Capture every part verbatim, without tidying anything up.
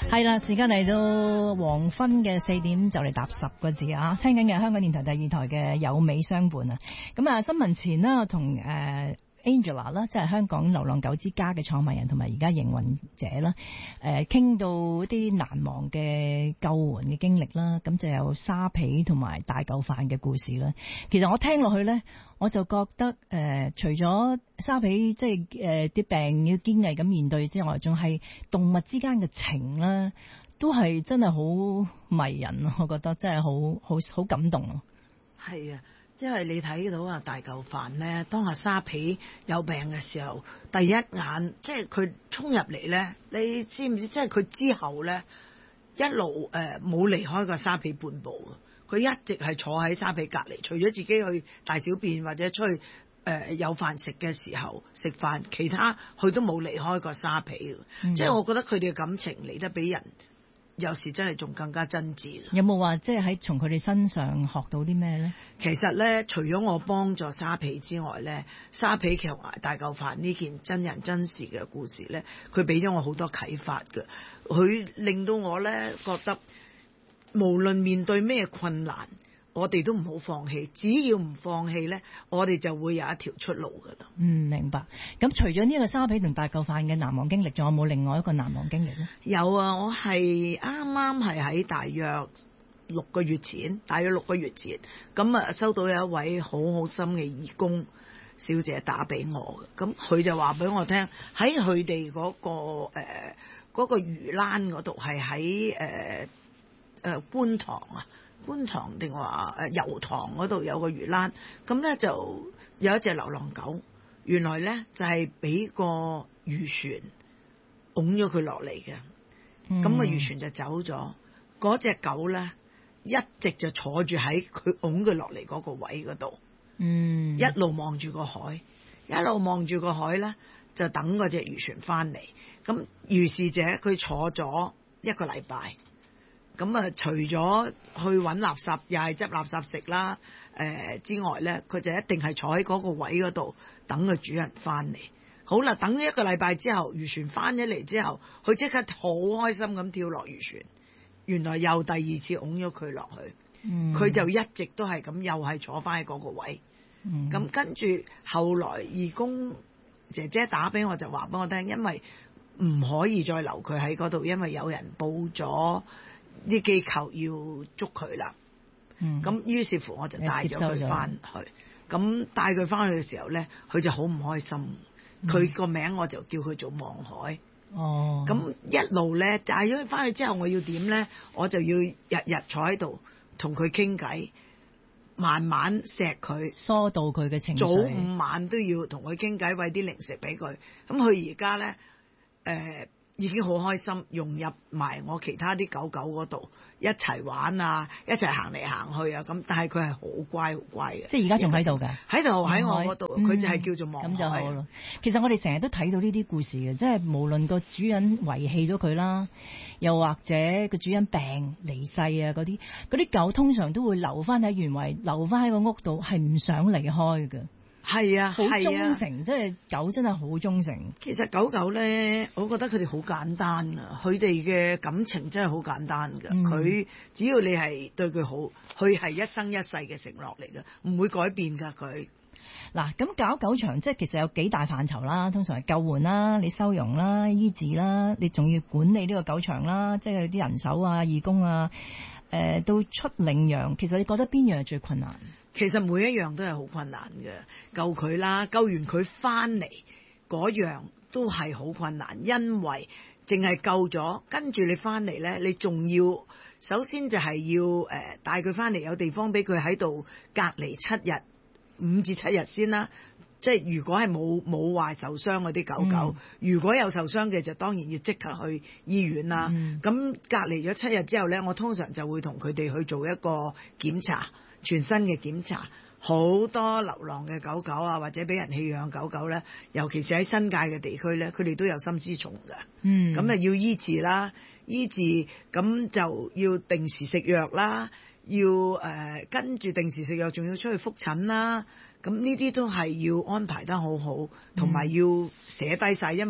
係啦，時間嚟到黃昏嘅四點就嚟搭十個字啊！聽緊嘅香港電台第二台嘅有美相伴啊！咁啊，新聞前啦，同誒 Angela 啦，即係香港流浪狗之家嘅創辦人同埋而家營運者啦，誒傾到啲難忘嘅救援嘅經歷啦，咁就有沙皮同埋大嚿飯嘅故事啦。其實我聽落去咧，我就覺得誒、呃，除咗沙皮即係誒啲病要堅毅咁面對之外，仲係動物之間嘅情啦，都係真係好迷人啊！我覺得真係好好好感動啊！ 係啊。因為你睇到啊大嚿飯咧，當阿沙皮有病嘅時候，第一眼即係佢衝入嚟咧，你知唔知？即係佢之後咧一路誒冇離開過沙皮半步，佢一直係坐喺沙皮隔離，除咗自己去大小便或者出去誒、呃、有飯食嘅時候食飯，其他佢都冇離開過沙皮。嗯、即係我覺得佢哋嘅感情嚟得比人有時真係仲更加真摯。 有冇話即係喺從佢哋身上學到啲咩咧？ 其實咧，除咗我幫助沙皮之外咧，沙皮同埋大嚿飯呢件真人真事嘅故事咧，佢俾咗我好多啟發嘅。佢令到我咧覺得，無論面對咩困難，我哋都唔好放棄。只要唔放棄咧，我哋就會有一條出路噶啦。 嗯，明白。咁除咗呢個沙皮同大嚿飯嘅難忘經歷，仲有冇另外一個難忘經歷咧？ 有啊，我係啱啱係喺大約六個月前，大約六個月前，咁啊收到有一位好好心嘅義工小姐打俾我嘅，咁佢就話俾我聽，喺佢哋嗰個誒嗰個魚欄嗰度，係喺誒誒觀塘啊。觀塘定話誒油塘嗰度有個魚欄，咁咧就有一隻流浪狗，原來咧就係、是、俾個漁船拱咗佢落嚟嘅，咁個漁船就走咗，嗰隻狗咧一直就坐住喺佢拱佢落嚟嗰個位嗰度，嗯，一路望住個海，一路望住個海咧就等嗰隻漁船翻嚟，咁於是者佢坐咗一個禮拜。咁啊，除咗去揾垃圾，又係執垃圾食啦，誒、呃、之外咧，佢就一定係坐喺嗰個位嗰度等個主人翻嚟。好啦，等咗一個禮拜之後，漁船翻咗嚟之後，佢即刻好開心咁跳落漁船。原來又第二次拱咗佢落去，佢、嗯、就一直都係咁，又係坐翻喺嗰個位。咁、嗯、跟住後來義工姐姐打俾我就話俾我聽，因為唔可以再留佢喺嗰度，因為有人報咗。啲機構要捉佢啦，咁、嗯、於是乎我就帶咗佢翻去，咁帶佢翻去嘅時候咧，佢就好唔開心。佢個、嗯、名我就叫佢做望海。哦，咁一路咧帶咗佢翻去之後，我要點咧？我就要日日坐喺度同佢傾偈，慢慢錫佢， 疏導佢嘅情緒。早午晚都要同佢傾偈，餵啲零食俾佢。咁佢而家咧，誒、呃。已經好開心，融入埋我其他啲狗狗嗰度一齊玩啊，一齊行嚟行去啊咁。但係佢係好乖好乖嘅， 即係而家仲喺度㗎，喺度喺我嗰度，佢、嗯、就係叫做望海。 咁就好咯。其實我哋成日都睇到呢啲故事嘅，即係無論個主人遺棄咗佢啦，又或者個主人病離世啊嗰啲，嗰啲狗通常都會留翻喺原位，留翻喺個屋度，係唔想離開嘅。 係啊， 好忠誠，即係狗真係好忠誠。 其實狗狗咧，我覺得佢哋好簡單啊，佢哋嘅感情真係好簡單㗎。佢、嗯、只要你係對佢好，佢係一生一世嘅承諾嚟㗎，唔會改變㗎佢。 嗱，咁搞狗場即係其實有幾大範疇啦，通常係救援啦、你收容啦、醫治啦，你仲要管理呢個狗場啦，即係啲人手啊、義工啊，誒、呃、到出領養，其實你覺得邊樣係最困難？ 其實每一樣都係好困難嘅，救佢啦，救完佢翻嚟嗰樣都係好困難，因為淨係救咗，跟住你翻嚟咧，你仲要首先就係要誒帶佢翻嚟有地方俾佢喺度隔離七日，五至七日先啦。即係如果係冇冇話受傷嗰啲狗狗，嗯、如果有受傷嘅就當然要即刻去醫院啦。咁、嗯、隔離咗七日之後咧，我通常就會同佢哋去做一個檢查。全身嘅檢查，好多流浪嘅狗狗啊，或者俾人棄養狗狗咧，尤其是喺新界嘅地區咧，佢哋都有心絲蟲㗎。嗯，咁啊要醫治啦，醫治咁就要定時食藥啦，要誒、呃、跟住定時食藥，仲要出去覆診啦。咁呢啲都係要安排得好好，同埋要寫低晒，因為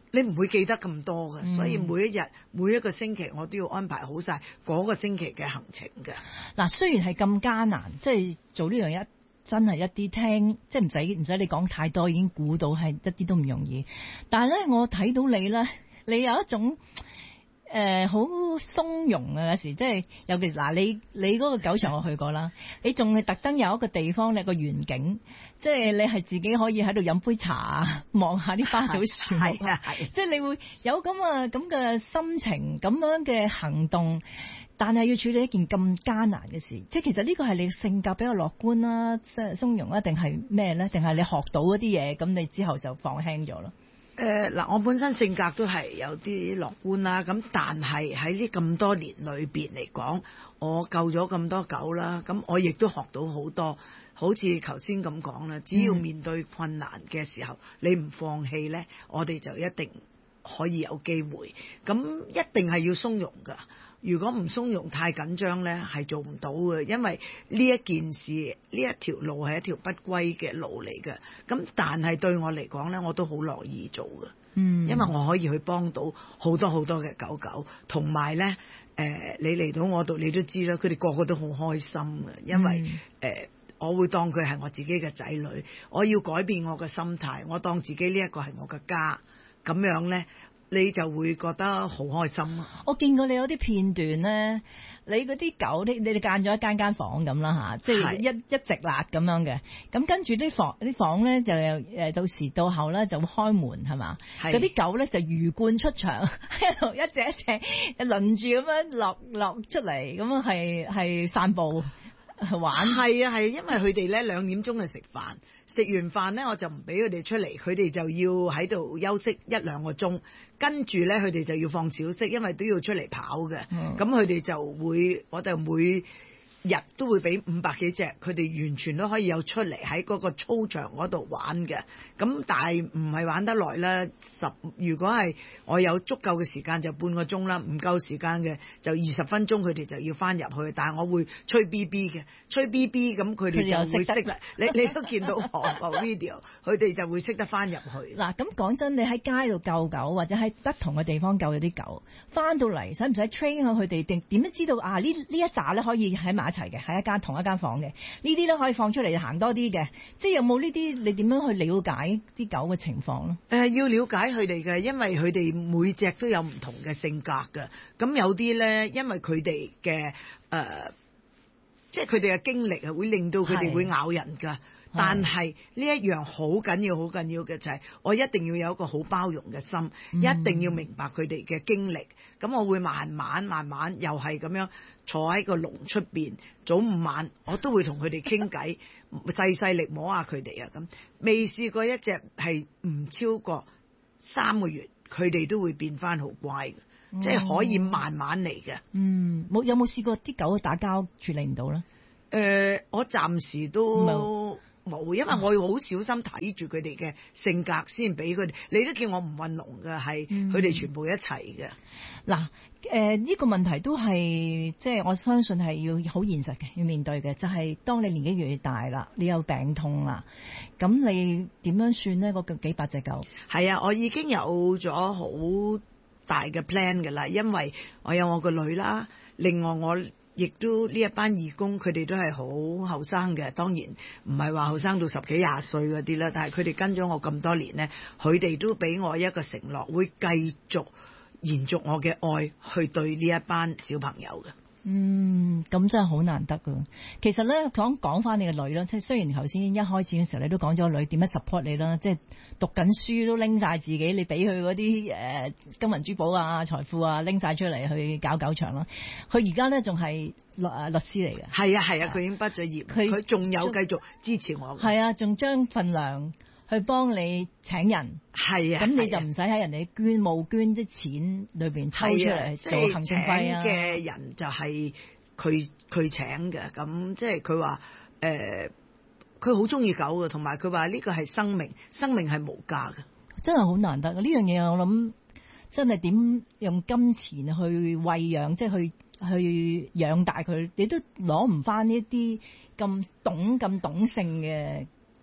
你唔會記得咁多嘅， 嗯、 所以每一日每一個星期我都要安排好晒嗰個星期嘅行程嘅。 嗱，雖然係咁艱難，即係做呢樣嘢真係一啲聽，即係唔使唔使你講太多，已經估到係一啲都唔容易。但係咧，我睇到你咧，你有一種誒好鬆容啊，有時即係尤其嗱，你你嗰個狗場我去過啦，你仲係特登有一個地方咧個園景，即係你係自己可以喺度飲杯茶啊，望下啲花草樹木， 係啊係， 即係你會有咁啊咁嘅心情，咁樣嘅行動。但係要處理一件咁艱難嘅事，即係其實呢個係你性格比較樂觀啦，即係鬆容啊，定係咩咧？定係你學到嗰啲嘢，咁你之後就放輕咗咯？ 誒嗱、呃，我本身性格都係有啲樂觀啦，咁但係喺呢咁多年裏邊嚟講，我救咗咁多狗啦，咁我亦都學到好多，好似頭先咁講啦，只要面對困難嘅時候，嗯、你唔放棄咧，我哋就一定可以有機會，咁一定係要鬆容噶。如果唔鬆容太緊張咧，係做唔到嘅，因為呢一件事，呢一條路係一條不歸嘅路嚟嘅。咁但係對我嚟講咧，我都好樂意做嘅，嗯，因為我可以去幫到好多好多嘅狗狗，同埋咧，誒、呃，你嚟到我度，你都知啦，佢哋個個都好開心嘅，因為誒、嗯呃，我會當佢係我自己嘅仔女，我要改變我嘅心態，我當自己呢一個係我嘅家，咁樣咧。你就會覺得好開心啊！ 我見過你有啲片段咧，你嗰啲狗，你你哋間咗一間間房咁啦吓，即係一一直辣咁樣嘅。咁跟住啲房啲房咧就誒到時到後咧就會開門係嘛？嗰啲狗咧就魚貫出場，喺度一隻一隻輪住咁樣落落出嚟，咁樣係係散步玩。 係啊係，因為佢哋咧兩點鐘就食飯。食完飯咧，我就唔俾佢哋出嚟，佢哋就要喺度休息一兩個鐘，跟住咧佢哋就要放小息，因為都要出嚟跑嘅。咁佢哋就會，我就每日都會俾五百幾隻，佢哋完全都可以有出嚟喺嗰個操場嗰度玩嘅。咁但係唔係玩得耐啦，十如果係我有足夠嘅時間就半個鐘啦，唔夠時間嘅就二十分鐘，佢哋就要翻入去。但係我會吹 B B 嘅，吹 B B 咁佢哋就會識啦。你你都見到我個 video，佢哋就會識得翻入去。 嗱，咁講真，你喺街度救狗或者喺不同嘅地方救咗啲狗，翻到嚟使唔使 train 下佢哋？定點樣知道啊？呢呢一紮咧可以喺埋一齊嘅，喺一間同一間房嘅，呢啲咧可以放出嚟行多啲嘅，即係有冇呢啲？你點樣去了解啲狗嘅情況咧？誒、 呃，要了解佢哋嘅，因為佢哋每隻都有唔同嘅性格嘅。咁有啲咧，因為佢哋嘅誒，即係佢哋嘅經歷啊，會令到佢哋會咬人㗎。但係呢一樣好緊要、好緊要嘅就係，我一定要有一個好包容嘅心，嗯、一定要明白佢哋嘅經歷。咁我會慢慢、慢慢又係咁樣坐喺個籠出邊，早午晚我都會同佢哋傾偈，細細力摸下佢哋啊。咁未試過一隻係唔超過三個月，佢哋都會變翻好乖嘅，嗯、即係可以慢慢嚟嘅。嗯， 冇有冇試過啲狗打交處理唔到咧？ 誒、呃，我暫時都冇，因為我好小心睇住佢哋嘅性格先俾佢哋。你都叫我唔運籠嘅，係佢哋全部一齊嘅。 嗱、嗯，誒、呃、呢、這個問題都係即係我相信係要好現實嘅，要面對嘅。就係、是、當你年紀越嚟越大啦，你有病痛啦，咁你點樣算呢？嗰幾百隻狗係啊，我已經有咗好大嘅 plan 㗎啦，因為我有我個女啦，另外我。亦都呢一班義工，佢哋都係好後生嘅，當然唔係話後生到十幾廿歲嗰啲啦。但係佢哋跟咗我咁多年呢，佢哋都俾我一個承諾，會繼續延續我嘅愛去對呢一班小朋友嘅。 嗯，咁真係好難得噶。其實咧，講講翻你嘅女啦，即係雖然頭先一開始嘅時候你都講咗個女點樣 support 你啦，即係讀緊書都拎晒自己，你俾佢嗰啲誒金銀珠寶啊、財富啊拎晒出嚟去搞狗場啦。佢而家咧仲係律誒律師嚟嘅。係啊係啊，佢、啊、已經畢咗業，佢仲有繼續支持我。 係啊，仲將份糧去幫你請人。 係啊， 咁你就唔使喺人哋捐募捐啲錢裏邊抽出嚟做行政費啊。 嘅人就係佢佢請嘅，咁即係佢話誒，佢好中意狗嘅，同埋佢話呢個係生命，生命係無價嘅，真係好難得。呢樣嘢我諗真係點用金錢去餵養，即係去去養大佢，你都攞唔翻呢啲咁懂咁懂性嘅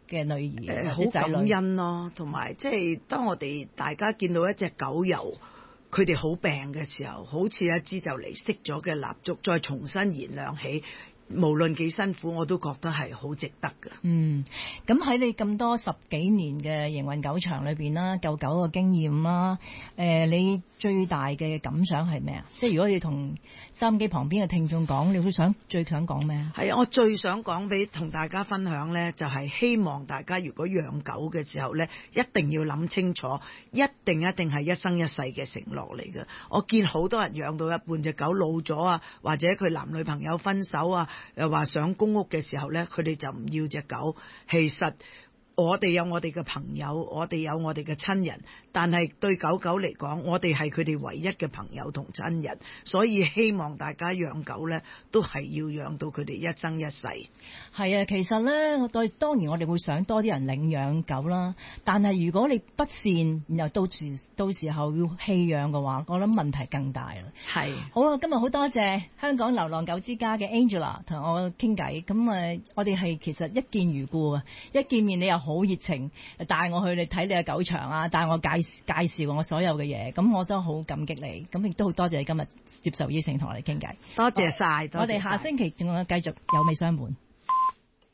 嘅女兒誒好、 或者仔感女？ 恩咯，同埋即係當我哋大家見到一隻狗由佢哋好病嘅時候，好似一支就嚟熄咗嘅蠟燭，再重新燃亮起。無論幾辛苦，我都覺得係好值得㗎。 嗯，咁喺你咁多十幾年嘅營運狗場裏邊啦，救狗嘅經驗啦，誒、呃，你最大嘅感想係咩啊？即係如果你同收音機旁邊嘅聽眾講，你會想最想講咩啊？ 係啊，我最想講俾同大家分享呢，就係希望大家如果養狗嘅時候呢，一定要諗清楚，一定一定係一生一世嘅承諾嚟嘅。我見好多人養到一半隻狗老咗啊，或者佢男女朋友分手啊。又話上公屋嘅時候呢，佢哋就唔要隻狗。其實我哋有我哋嘅朋友，我哋有我哋嘅親人，但係對狗狗嚟講，我哋係佢哋唯一嘅朋友同親人，所以希望大家養狗呢，都係要養到佢哋一生一世。 係啊，其實呢，我對當然我哋會想多啲人領養狗啦，但係如果你不善，然後到時到時候要棄養嘅話，我諗問題更大啦。 係好啊，今日好多謝香港流浪狗之家嘅 Angela 同我傾偈，咁啊，我哋係其實一見如故啊，一見面你又好熱情，帶我去你睇你嘅狗場啊，帶我介介紹我所有嘅嘢，咁我真係好感激你，咁亦都好多謝你今日接受邀請同我哋傾偈。 多謝晒，多謝晒。 我哋下星期仲有繼續有美相伴。